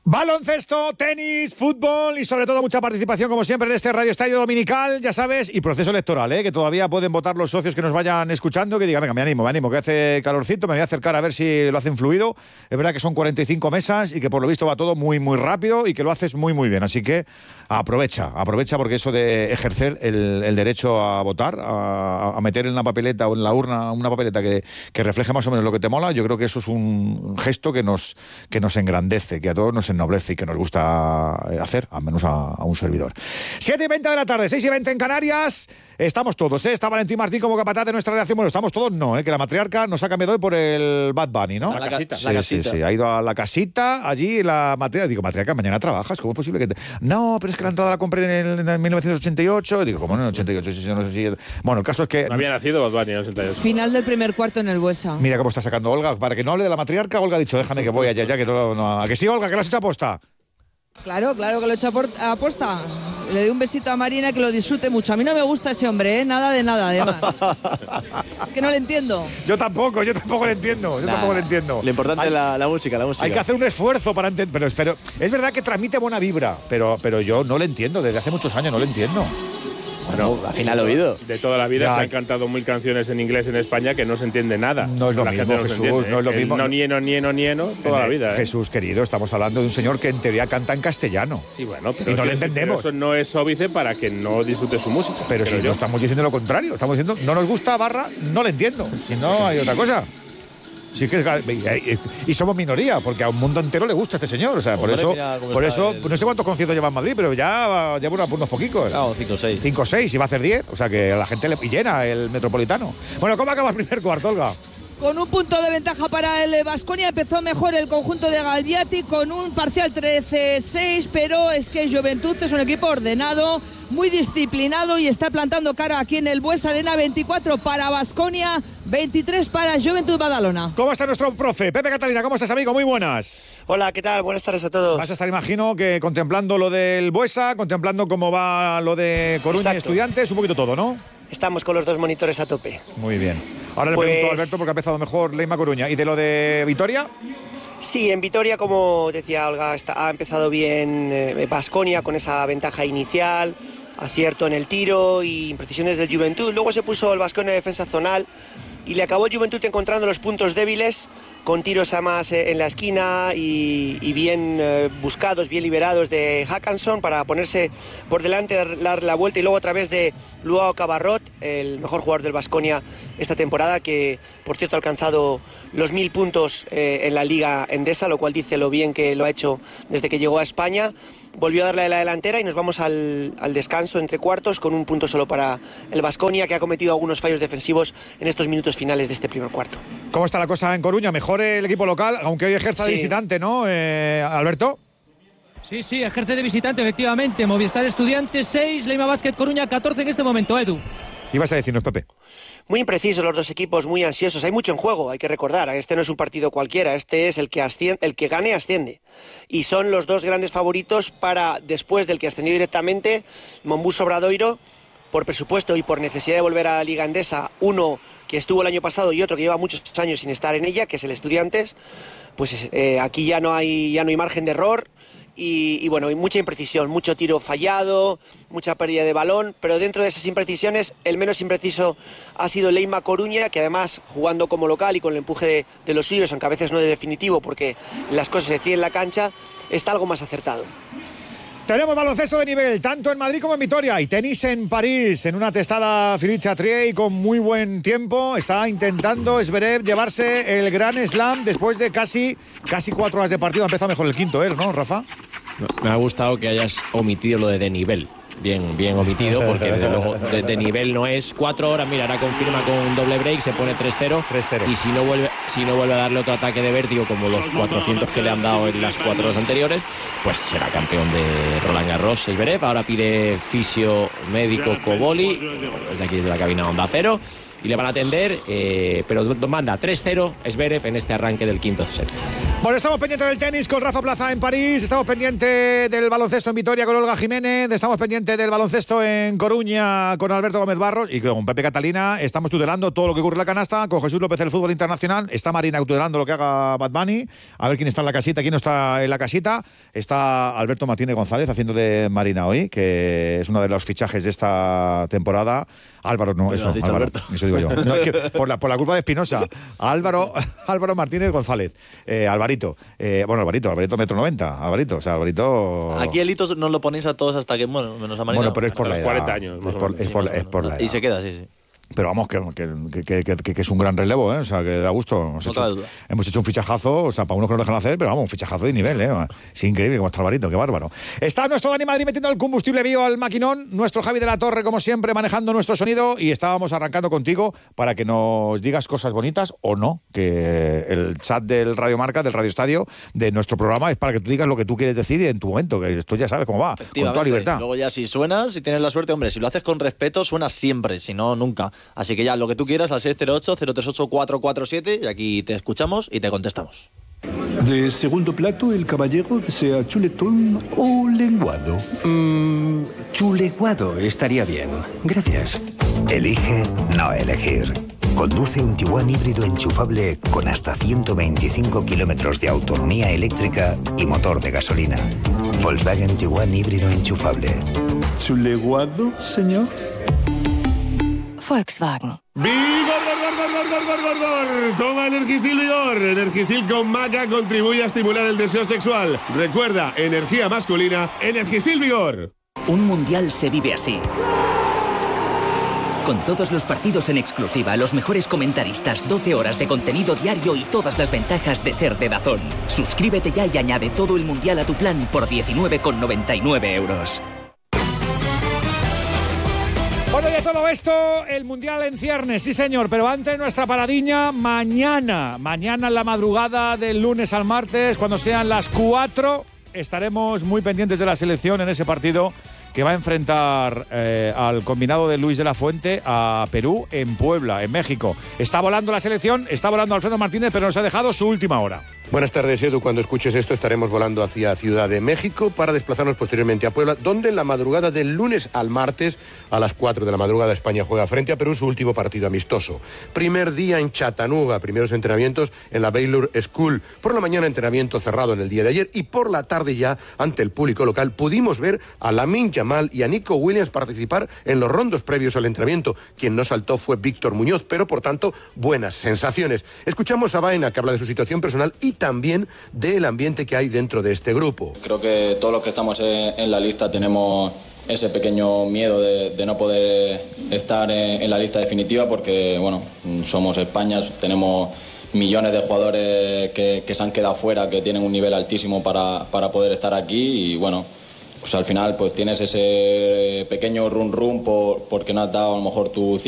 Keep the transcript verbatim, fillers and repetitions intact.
Baloncesto, tenis, fútbol y sobre todo mucha participación como siempre en este Radio Estadio Dominical, ya sabes, y proceso electoral, ¿eh? Que todavía pueden votar los socios que nos vayan escuchando, que digan, venga, me animo, me animo, que hace calorcito, me voy a acercar a ver si lo hacen fluido. Es verdad que son cuarenta y cinco mesas y que por lo visto va todo muy, muy rápido y que lo haces muy, muy bien, así que aprovecha, aprovecha porque eso de ejercer el, el derecho a votar, a, a meter en la papeleta o en la urna una papeleta que, que refleje más o menos lo que te mola, yo creo que eso es un gesto que nos, que nos engrandece, que a todos nos ennoblece y que nos gusta hacer, al menos a, a un servidor. siete y veinte de la tarde, seis y veinte en Canarias. Estamos todos, ¿eh? Está Valentín Martín como capataz de nuestra redacción. Bueno, estamos todos, no, ¿eh? Que la matriarca nos ha cambiado hoy por el Bad Bunny, ¿no? La casita. Sí, la sí, casita. sí. Ha ido a la casita, allí la matriarca. Digo, matriarca, mañana trabajas, ¿cómo es posible que te...? No, pero es que la entrada la compré en, el, en el mil novecientos ochenta y ocho. Digo, ¿cómo en el ochenta y ocho? Sí, sí, no sé si... Bueno, el caso es que... No había nacido Bad Bunny en el ochenta y ocho. Final del primer cuarto en el Buesa. Mira cómo está sacando Olga. Para que no hable de la matriarca, Olga ha dicho, déjame que voy allá, ya que todo... No, ¿a que sí, Olga, que la has hecho aposta? Claro, claro que lo he hecho a aposta. Le doy un besito a Marina, que lo disfrute mucho. A mí no me gusta ese hombre, ¿eh? Nada de nada, además. Es que no le entiendo. Yo tampoco, yo tampoco le entiendo. Yo Nah, tampoco le entiendo. Lo importante hay, es la, la música, la música. Hay que hacer un esfuerzo para entender. Pero, pero es verdad que transmite buena vibra, pero, pero yo no le entiendo. Desde hace muchos años no le entiendo. Bueno, al final lo he oído. De toda la vida Ya. se han cantado mil canciones en inglés en España que no se entiende nada. No es lo La mismo, gente no se Jesús, entiende, no es lo El mismo. No nieno, nieno, nieno, toda la vida. ¿eh? Jesús, querido, estamos hablando de un señor que en teoría canta en castellano. Sí, bueno, pero Y no eso- le entendemos. pero eso no es óbice para que no disfrute su música. Pero si yo. no estamos diciendo lo contrario, estamos diciendo no nos gusta barra, no le entiendo. Si no hay otra cosa. Sí que es, y somos minoría, porque a un mundo entero le gusta este señor. O sea, por Hombre, eso, mira cómo por está eso el- no sé cuántos conciertos lleva en Madrid, pero ya lleva unos, unos poquicos. Claro, cinco o seis. cinco o seis, y va a hacer diez. O sea que a la gente le y llena el Metropolitano. Bueno, ¿cómo acaba el primer cuarto, Olga? Con un punto de ventaja para el Baskonia, empezó mejor el conjunto de Galviati con un parcial trece seis, pero es que Juventud es un equipo ordenado, muy disciplinado y está plantando cara aquí en el Buesa Arena. Veinticuatro para Baskonia, veintitrés para Juventud Badalona. ¿Cómo está nuestro profe? Pepe Catalina, ¿cómo estás, amigo? Muy buenas. Hola, ¿qué tal? Buenas tardes a todos. Vas a estar, imagino, que contemplando lo del Buesa, contemplando cómo va lo de Coruña y Exacto. Estudiantes, un poquito todo, ¿no? Estamos con los dos monitores a tope. Muy bien. Ahora le Pues- pregunto a Alberto porque ha empezado mejor Leima Coruña. ¿Y de lo de Vitoria? Sí, en Vitoria, como decía Olga, está, ha empezado bien Baskonia con esa ventaja inicial, acierto en el tiro y imprecisiones del Juventud. Luego se puso el Baskonia en defensa zonal y le acabó el Juventud encontrando los puntos débiles con tiros además eh, en la esquina y, y bien eh, buscados, bien liberados de Hackanson para ponerse por delante, dar, dar la vuelta y luego a través de Luao Cabarrot, el mejor jugador del Baskonia esta temporada, que por cierto ha alcanzado los mil puntos eh, en la Liga Endesa, lo cual dice lo bien que lo ha hecho desde que llegó a España. Volvió a darle a la delantera y nos vamos al, al descanso entre cuartos con un punto solo para el Baskonia, que ha cometido algunos fallos defensivos en estos minutos finales de este primer cuarto. ¿Cómo está la cosa en Coruña? Mejor el equipo local, aunque hoy ejerza de Sí. visitante, ¿no, eh, Alberto? Sí, sí, ejerce de visitante, efectivamente. Movistar Estudiantes seis, Leima Basket Coruña catorce en este momento, Edu. Ibas a decirnos, Pepe. Muy imprecisos los dos equipos, muy ansiosos. Hay mucho en juego, hay que recordar. Este no es un partido cualquiera, este es el que, asciende, el que gane, asciende. Y son los dos grandes favoritos para, después del que ascendió directamente, Monbus Obradoiro, por presupuesto y por necesidad de volver a la Liga Endesa, uno que estuvo el año pasado y otro que lleva muchos años sin estar en ella, que es el Estudiantes. Pues eh, aquí ya no hay, ya no hay margen de error. Y, y bueno, hay mucha imprecisión, mucho tiro fallado, mucha pérdida de balón, pero dentro de esas imprecisiones, el menos impreciso ha sido Leima Coruña, que además, jugando como local y con el empuje de, de los suyos, aunque a veces no de definitivo, porque las cosas se deciden en la cancha, está algo más acertado. Tenemos baloncesto de nivel, tanto en Madrid como en Vitoria, y tenis en París, en una testada Philippe Chatrier y con muy buen tiempo. Está intentando Zverev llevarse el Grand Slam después de casi, casi cuatro horas de partido. Ha empezado mejor el quinto, ¿eh? ¿No, Rafa? Me ha gustado que hayas omitido lo de de nivel. Bien, bien omitido, porque desde luego de, de nivel no es. Cuatro horas, mira, ahora confirma con un doble break, se pone tres cero. tres cero. Y si no vuelve si no vuelve a darle otro ataque de vértigo como los cuatrocientos que le han dado en las cuatro horas anteriores, pues será campeón de Roland Garros, Zverev. Ahora pide fisio médico Coboli, desde aquí desde la cabina Onda Cero, y le van a atender, eh, pero manda tres cero Zverev en este arranque del quinto set. Bueno, estamos pendientes del tenis con Rafa Plaza en París, estamos pendientes del baloncesto en Vitoria con Olga Jiménez, estamos pendientes del baloncesto en Coruña con Alberto Gómez Barros y con Pepe Catalina. Estamos tutelando todo lo que ocurre en la canasta, con Jesús López del fútbol internacional. Está Marina tutelando lo que haga Bad Bunny, a ver quién está en la casita, quién no está en la casita. Está Alberto Martínez González haciendo de Marina hoy, que es uno de los fichajes de esta temporada. Álvaro, no, eso, dicho, Álvaro, Alberto. eso digo yo. No, es que por, la, por la culpa de Espinosa. Álvaro, Álvaro Martínez González. Eh, Alvarito. Eh, bueno, Alvarito, Alvarito metro noventa. Alvarito, o sea, Alvarito. Aquí el hito nos lo ponéis a todos hasta que, bueno, menos a Marina. Bueno, pero es por la los edad. cuarenta años, más Es o por, menos. es por, Sí, más o es por la menos. edad. Y se queda, sí, sí. Pero vamos, que, que, que, que, que, que es un gran relevo, ¿eh? O sea, que da gusto. Hemos, No hecho, cabe duda. hemos hecho un fichajazo, o sea, para unos que no dejan hacer, pero vamos, un fichajazo de nivel, ¿eh? Es increíble como está Alvarito, qué bárbaro. Está nuestro Dani Madrid metiendo el combustible bio al maquinón, nuestro Javi de la Torre, como siempre, manejando nuestro sonido, y estábamos arrancando contigo para que nos digas cosas bonitas o no, que el chat del Radio Marca, del Radio Estadio, de nuestro programa, es para que tú digas lo que tú quieres decir en tu momento, que esto ya sabes cómo va, con toda libertad. Luego ya si suenas, si tienes la suerte, hombre, si lo haces con respeto, suenas siempre, si no, nunca. Así que ya, lo que tú quieras al seis cero ocho, cero tres ocho, cuatro cuatro siete y aquí te escuchamos y te contestamos. De segundo plato, el caballero desea chuletón o lenguado. Mm, chuleguado estaría bien. Gracias. Elige no elegir. Conduce un Tiguan híbrido enchufable con hasta ciento veinticinco kilómetros de autonomía eléctrica y motor de gasolina. Volkswagen Tiguan híbrido enchufable. ¿Chuleguado, señor? Volkswagen. ¡Vigor, gor, gor, gor, gor, gor, gor, gor! Toma Energisil Vigor. Energisil con maca contribuye a estimular el deseo sexual. Recuerda, energía masculina, Energisil Vigor. Un mundial se vive así. Con todos los partidos en exclusiva, los mejores comentaristas, doce horas de contenido diario y todas las ventajas de ser de DAZN. Suscríbete ya y añade todo el mundial a tu plan por diecinueve con noventa y nueve euros. Bueno, y a todo esto, el Mundial en ciernes, sí señor, pero antes nuestra paradiña mañana, mañana en la madrugada del lunes al martes, cuando sean las cuatro, estaremos muy pendientes de la selección en ese partido que va a enfrentar eh, al combinado de Luis de la Fuente a Perú en Puebla, en México. Está volando la selección, está volando Alfredo Martínez, pero nos ha dejado su última hora. Buenas tardes, Edu. Cuando escuches esto estaremos volando hacia Ciudad de México para desplazarnos posteriormente a Puebla, donde en la madrugada del lunes al martes a las cuatro de la madrugada España juega frente a Perú su último partido amistoso. Primer día en Chattanooga, primeros entrenamientos en la Baylor School. Por la mañana entrenamiento cerrado en el día de ayer y por la tarde ya ante el público local pudimos ver a Lamine Yamal y a Nico Williams participar en los rondos previos al entrenamiento. Quien no saltó fue Víctor Muñoz, pero por tanto buenas sensaciones. Escuchamos a Baena, que habla de su situación personal y también del ambiente que hay dentro de este grupo. Creo que todos los que estamos en la lista tenemos ese pequeño miedo de, de no poder estar en la lista definitiva porque, bueno, somos España, tenemos millones de jugadores que, que se han quedado fuera, que tienen un nivel altísimo para, para poder estar aquí y, bueno, pues al final pues tienes ese pequeño run run por, porque no has dado a lo mejor tu